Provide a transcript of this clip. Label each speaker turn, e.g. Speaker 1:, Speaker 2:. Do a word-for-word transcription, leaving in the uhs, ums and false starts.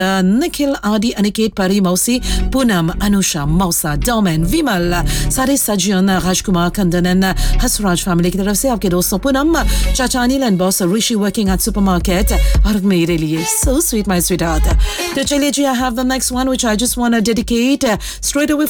Speaker 1: Uh, Nikhil, Adi, Aniket, Pari, Mausi, Poonam, Anusha, Mausa, Domen, Vimal, सारे सज्जन राजकुमार कंदनन Hasraj family की तरफ से आपके दोस्तों पूनम चाचा Anil and boss Rishi working at supermarket और मेरे लिए so sweet my sweetheart. तो चलिए जी, I have the next one which I just want to dedicate uh, straight away